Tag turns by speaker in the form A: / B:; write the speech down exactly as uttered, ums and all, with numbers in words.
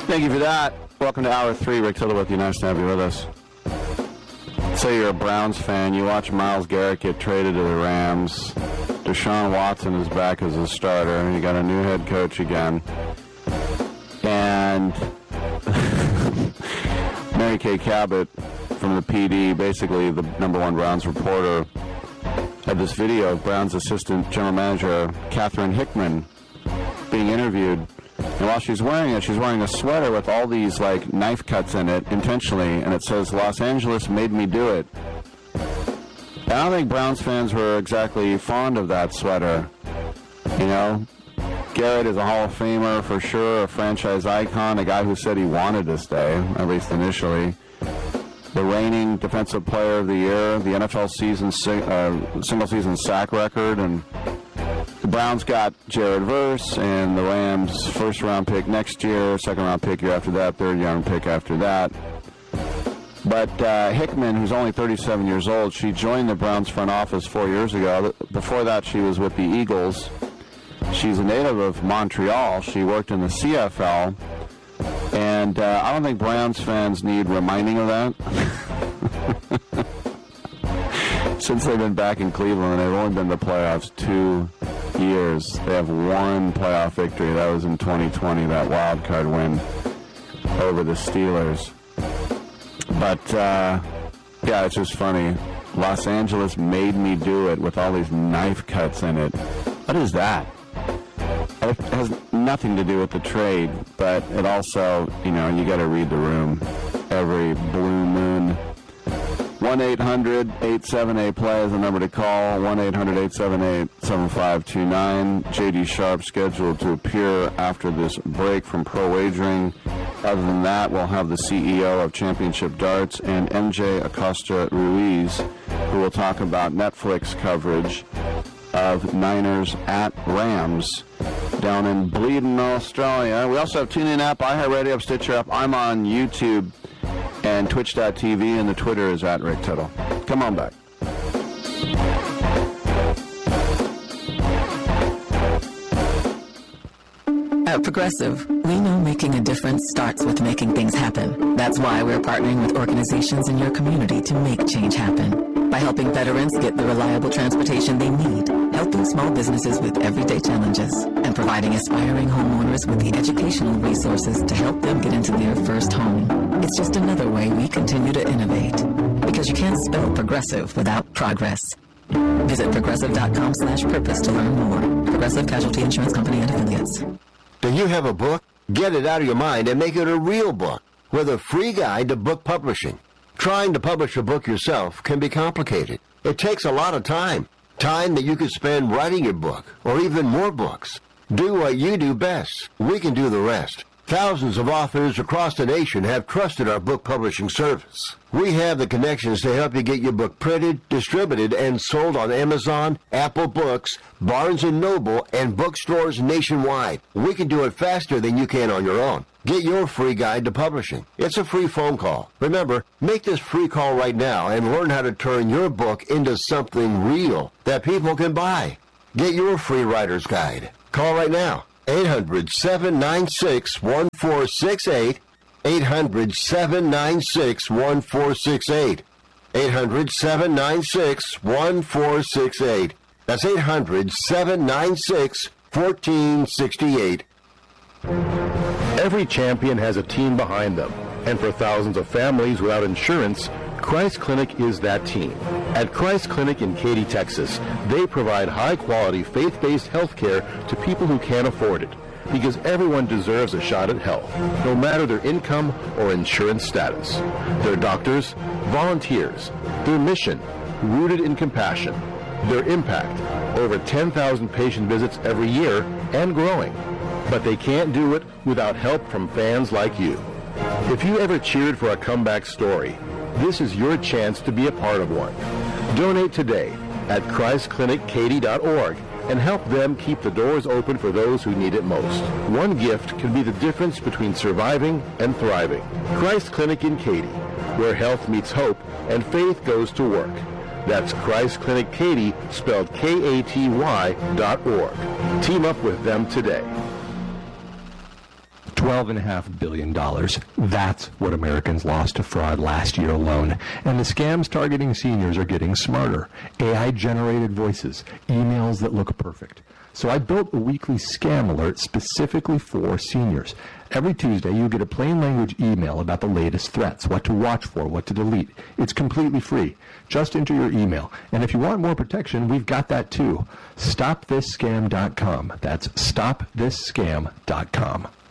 A: Thank you for that. Welcome to Hour three. Rick Tittle with you. Nice to have you with us. Say you're a Browns fan. You watch Myles Garrett get traded to the Rams. Deshaun Watson is back as a starter. You got a new head coach again. And Mary Kay Cabot from the P D, basically the number one Browns reporter, had this video of Browns assistant general manager Catherine Hickman being interviewed. And while she's wearing it, she's wearing a sweater with all these, like, knife cuts in it intentionally, and it says, Los Angeles made me do it. And I don't think Browns fans were exactly fond of that sweater. You know, Garrett is a Hall of Famer for sure, a franchise icon, a guy who said he wanted to stay, at least initially. The reigning Defensive Player of the Year, the N F L season uh, single-season sack record, and the Browns got Jared Verse and the Rams first-round pick next year, second-round pick year after that, third-round pick after that. But uh, Hickman, who's only thirty-seven years old, she joined the Browns front office four years ago. Before that, she was with the Eagles. She's a native of Montreal. She worked in the C F L. And uh, I don't think Browns fans need reminding of that. Since they've been back in Cleveland, they've only been to the playoffs two years. They have one playoff victory. That was in twenty twenty, that wild card win over the Steelers. But, uh, yeah, it's just funny. Los Angeles made me do it with all these knife cuts in it. What is that? It has nothing to do with the trade, but it also, you know, you got to read the room every blue moon. one eight hundred eight seven eight play is the number to call. one eight hundred eight seven eight seven five two nine. J D Sharp scheduled to appear after this break from Pro Wagering. Other than that, we'll have the C E O of Championship Darts and M J Acosta Ruiz, who will talk about Netflix coverage of Niners at Rams down in Bleeding, Australia. We also have TuneIn app, iHeartRadio, Stitcher app. I'm on YouTube and Twitch dot T V, and the Twitter is at Rick Tittle. Come on back.
B: At Progressive, we know making a difference starts with making things happen. That's why we're partnering with organizations in your community to make change happen. By helping veterans get the reliable transportation they need, helping small businesses with everyday challenges, and providing aspiring homeowners with the educational resources to help them get into their first home. It's just another way we continue to innovate. Because you can't spell progressive without progress. Visit progressive.com slash purpose to learn more. Progressive Casualty Insurance Company and Affiliates.
C: Do you have a book? Get it out of your mind and make it a real book with a free guide to book publishing. Trying to publish a book yourself can be complicated. It takes a lot of time. Time that you could spend writing your book or even more books. Do what you do best. We can do the rest. Thousands of authors across the nation have trusted our book publishing service. We have the connections to help you get your book printed, distributed, and sold on Amazon, Apple Books, Barnes and Noble, and bookstores nationwide. We can do it faster than you can on your own. Get your free guide to publishing. It's a free phone call. Remember, make this free call right now and learn how to turn your book into something real that people can buy. Get your free writer's guide. Call right now. eight hundred, seven nine six, one four six eight. eight hundred, seven nine six, one four six eight. eight hundred, seven nine six, one four six eight. That's eight hundred, seven nine six, one four six eight.
D: Every champion has a team behind them, and for thousands of families without insurance, Christ Clinic is that team. At Christ Clinic in Katy, Texas, they provide high-quality, faith-based health care to people who can't afford it, because everyone deserves a shot at health, no matter their income or insurance status. Their doctors, volunteers, their mission, rooted in compassion, their impact, over ten thousand patient visits every year and growing. But they can't do it without help from fans like you. If you ever cheered for a comeback story, this is your chance to be a part of one. Donate today at christ clinic katy dot org and help them keep the doors open for those who need it most. One gift can be the difference between surviving and thriving. Christ Clinic in Katy, where health meets hope and faith goes to work. That's Christ Clinic Katy, spelled K A T Y dot org. Team up with them today.
E: twelve point five billion dollars. That's what Americans lost to fraud last year alone. And the scams targeting seniors are getting smarter. A I-generated voices, emails that look perfect. So I built a weekly scam alert specifically for seniors. Every Tuesday, you get a plain language email about the latest threats, what to watch for, what to delete. It's completely free. Just enter your email. And if you want more protection, we've got that too. stop this scam dot com. That's stop this scam dot com.